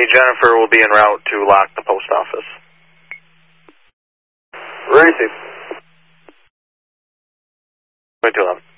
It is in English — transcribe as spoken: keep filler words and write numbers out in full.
Jennifer will be en route to lock the post office. Receive. twenty-two eleven.